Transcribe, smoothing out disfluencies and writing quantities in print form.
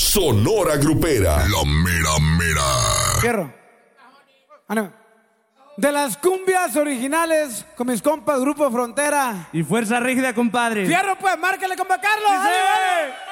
Sonora Grupera. La mera mera. Fierro. De las cumbias originales con mis compas Grupo Frontera. Y Fuerza Rígida, compadre. Fierro, pues, márcale, compa Carlos. ¡Sí!